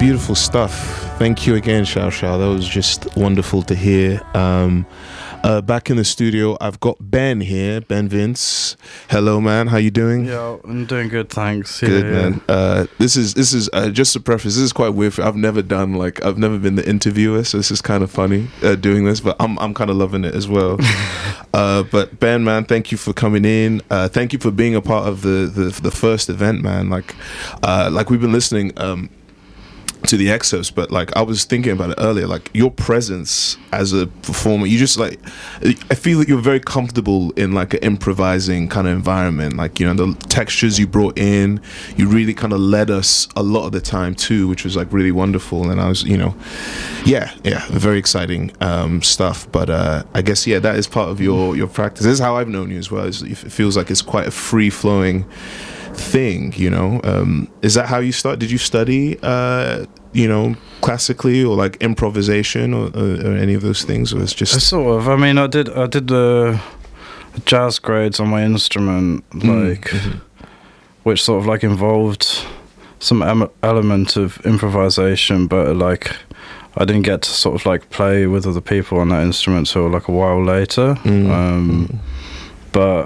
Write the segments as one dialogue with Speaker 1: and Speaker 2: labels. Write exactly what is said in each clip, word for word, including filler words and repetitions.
Speaker 1: beautiful stuff. Thank you again, Shao Shao. That was just wonderful to hear. Um, uh, back in the studio, I've got Ben here, Ben Vince. Hello, man. How you doing?
Speaker 2: Yeah, I'm doing good, thanks. Yeah,
Speaker 1: good,
Speaker 2: yeah.
Speaker 1: man. Uh, this is this is uh, just a preface. This is quite weird. I've never done like I've never been the interviewer, so this is kind of funny uh, doing this. But I'm I'm kind of loving it as well. uh, but Ben, man, thank you for coming in. Uh, thank you for being a part of the the, the first event, man. Like uh, like we've been listening. Um, to the excerpts, but like I was thinking about it earlier, like your presence as a performer, you just like I feel like you're very comfortable in like an improvising kind of environment, like, you know, the textures you brought in, you really kind of led us a lot of the time too, which was like really wonderful. And I was, you know, yeah yeah very exciting um stuff. But uh I guess yeah that is part of your your practice. This is how I've known you as well. It's, it feels like it's quite a free-flowing thing, you know. Um is that how you start? Did you study uh you know, classically, or like improvisation, or, or, or any of those things, or it's just
Speaker 2: sort of? I mean, I did I did the jazz grades on my instrument, like mm-hmm. which sort of like involved some em- element of improvisation, but like I didn't get to sort of like play with other people on that instrument till like a while later. Mm-hmm. Um, but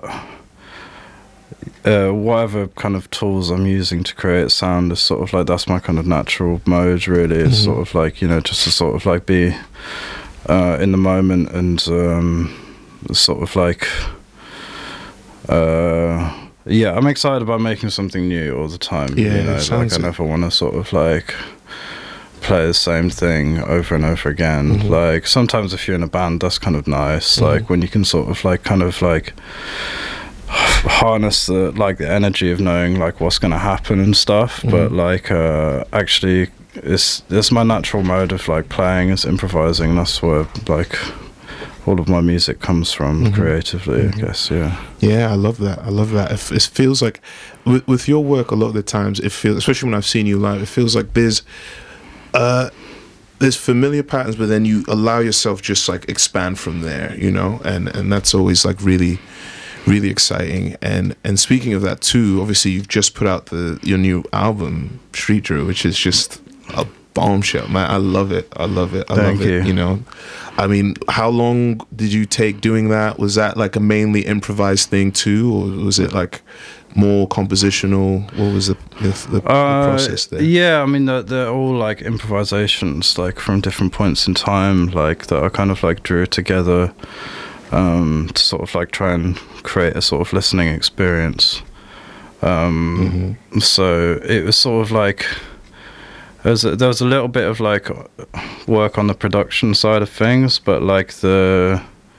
Speaker 2: Uh, whatever kind of tools I'm using to create sound is sort of like, that's my kind of natural mode, really. It's mm-hmm. sort of like, you know, just to sort of like be uh, in the moment and um, sort of like, uh, yeah, I'm excited about making something new all the time.
Speaker 1: Yeah,
Speaker 2: you know, like I never want to sort of like play the same thing over and over again. Mm-hmm. Like sometimes if you're in a band, that's kind of nice. Mm-hmm. Like when you can sort of like kind of like harness the like the energy of knowing like what's going to happen and stuff. Mm-hmm. But like uh actually it's it's my natural mode of like playing is improvising. That's where like all of my music comes from. Mm-hmm. Creatively. Mm-hmm. I guess. Yeah
Speaker 1: yeah I love that I love that it, it feels like with, with your work a lot of the times it feels, especially when I've seen you live, it feels like there's uh there's familiar patterns, but then you allow yourself just like expand from there, you know, and and that's always like really really exciting. And and speaking of that too, obviously you've just put out the your new album Street Drew, which is just a bombshell, man. I love it I love it I
Speaker 2: Thank
Speaker 1: love
Speaker 2: you.
Speaker 1: it you know. I mean, how long did you take doing that? Was that like a mainly improvised thing too, or was it like more compositional? What was the the, the,
Speaker 2: uh,
Speaker 1: the process there?
Speaker 2: Yeah, I mean they're, they're all like improvisations, like from different points in time, like that I kind of like drew together um to sort of like try and create a sort of listening experience. Um mm-hmm. So it was sort of like there was, a, there was a little bit of like work on the production side of things, but like the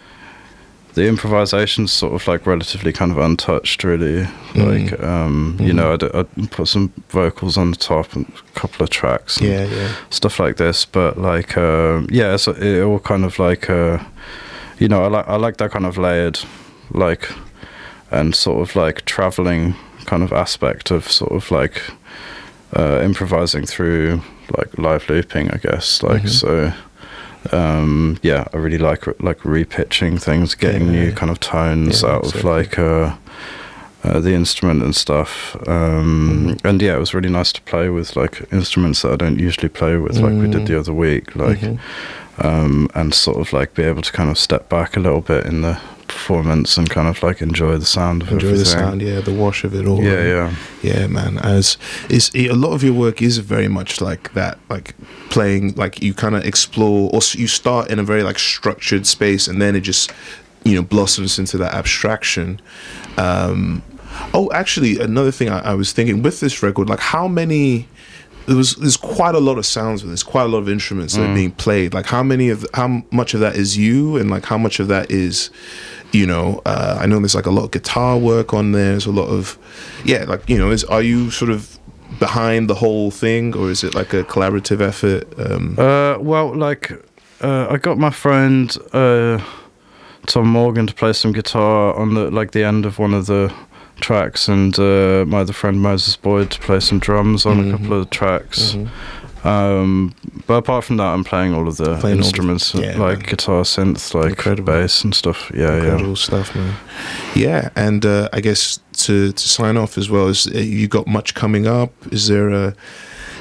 Speaker 2: the improvisation's sort of like relatively kind of untouched, really. Mm-hmm. Like um mm-hmm. you know, I'd, I'd put some vocals on the top and a couple of tracks and
Speaker 1: yeah yeah
Speaker 2: stuff like this, but like um yeah so it all kind of like uh you know, I like I like that kind of layered, like, and sort of like traveling kind of aspect of sort of like uh, improvising through like live looping, I guess. Like mm-hmm. so, um, yeah, I really like like repitching things, getting yeah, new kind of tones yeah, out exactly. of like uh, uh, the instrument and stuff. Um, mm-hmm. And yeah, it was really nice to play with like instruments that I don't usually play with, like mm-hmm. we did the other week, like. Mm-hmm. Um, and sort of like be able to kind of step back a little bit in the performance and kind of like enjoy the sound of
Speaker 1: enjoy
Speaker 2: everything.
Speaker 1: the sound, yeah, the wash of it all.
Speaker 2: Yeah, yeah,
Speaker 1: yeah, man. As is a lot of your work is very much like that, like playing, like you kind of explore, or you start in a very like structured space, and then it just, you know, blossoms into that abstraction. Um, oh, actually, another thing I, I was thinking with this record, like how many. There was there's quite a lot of sounds and there's quite a lot of instruments that mm. are being played. Like how many of how much of that is you, and like how much of that is, you know, uh, I know there's like a lot of guitar work on there. There's a lot of, yeah, like, you know, is are you sort of behind the whole thing, or is it like a collaborative effort? Um,
Speaker 2: uh, well, like uh, I got my friend uh, Tom Morgan to play some guitar on the like the end of one of the tracks, and uh, my other friend Moses Boyd to play some drums on mm-hmm. a couple of the tracks. Mm-hmm. Um, but apart from that, I'm playing all of the playing instruments, the, yeah, like man. Guitar, synth, like Incredible. Bass and stuff. Yeah,
Speaker 1: Incredible
Speaker 2: yeah.
Speaker 1: stuff, man. Yeah, and uh, I guess to to sign off as well, is uh, you got much coming up? Is there a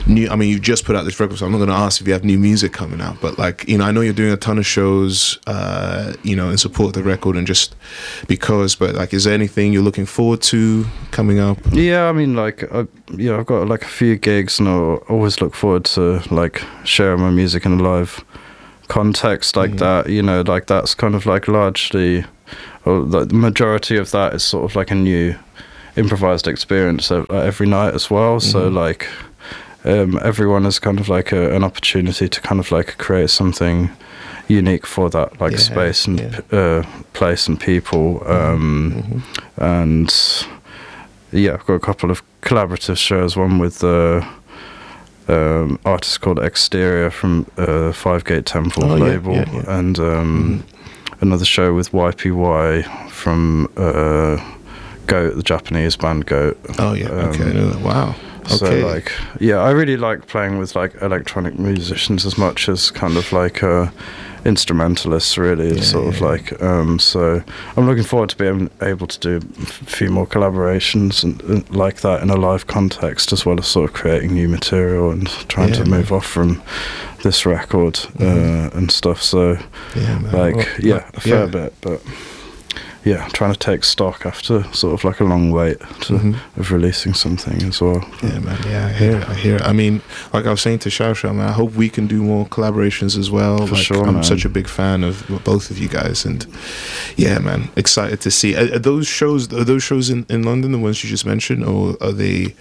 Speaker 1: new, I mean, you've just put out this record, so I'm not going to ask if you have new music coming out, but like, you know, I know you're doing a ton of shows, uh, you know, in support of the record and just because, but like, is there anything you're looking forward to coming up?
Speaker 2: Yeah, I mean, like, I, yeah, I've got like a few gigs, and I always look forward to like sharing my music in a live context like mm. that. You know, like that's kind of like largely, or like the majority of that is sort of like a new improvised experience every night as well. Mm-hmm. So like, um, everyone is kind of like a, an opportunity to kind of like create something unique for that like yeah, space and yeah. uh, place and people. Um, mm-hmm. And yeah, I've got a couple of collaborative shows. One with the uh, um, artist called Exterior from uh, Five Gate Temple oh, label, yeah, yeah, yeah. and um, mm-hmm. another show with Y P Y from uh, Goat, the Japanese band Goat.
Speaker 1: Oh yeah, um, okay, I know that. Wow.
Speaker 2: So
Speaker 1: okay.
Speaker 2: like, yeah, I really like playing with like electronic musicians as much as kind of like uh, instrumentalists. Really, yeah, sort yeah. of like. Um, so I'm looking forward to being able to do a few more collaborations and, and like that in a live context, as well as sort of creating new material and trying yeah, to move man. off from this record uh, mm-hmm. and stuff. So,
Speaker 1: yeah, man.
Speaker 2: like,
Speaker 1: well,
Speaker 2: yeah, a fair
Speaker 1: yeah.
Speaker 2: bit, but. Yeah, trying to take stock after sort of like a long wait to, mm-hmm. of releasing something as well.
Speaker 1: Yeah, man. Yeah, I hear it. I hear it. I mean, like I was saying to Shao Shao, man, I hope we can do more collaborations as well.
Speaker 2: For
Speaker 1: like,
Speaker 2: sure,
Speaker 1: I'm
Speaker 2: man.
Speaker 1: such a big fan of both of you guys, and yeah, man, excited to see. Are, are those shows? Are those shows in, in London, the ones you just mentioned, or are they?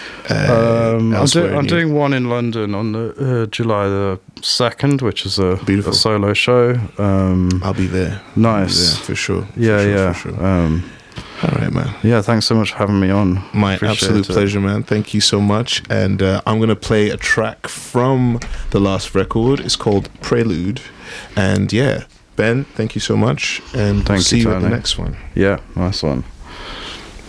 Speaker 1: Uh,
Speaker 2: um, I'm, do, I'm doing one in London on the uh, July the second, which is a, a solo show. Um,
Speaker 1: I'll be there.
Speaker 2: Nice,
Speaker 1: I'll be there, for sure.
Speaker 2: Yeah,
Speaker 1: for sure,
Speaker 2: yeah.
Speaker 1: For sure.
Speaker 2: Um,
Speaker 1: All right, man.
Speaker 2: Yeah, thanks so much for having me on.
Speaker 1: My
Speaker 2: Appreciate
Speaker 1: absolute
Speaker 2: it.
Speaker 1: pleasure, man. Thank you so much. And uh, I'm gonna play a track from the last record. It's called Prelude. And yeah, Ben, thank you so much. And
Speaker 2: thank
Speaker 1: we'll see
Speaker 2: you,
Speaker 1: you at the
Speaker 2: Tony.
Speaker 1: next one.
Speaker 2: Yeah, nice one.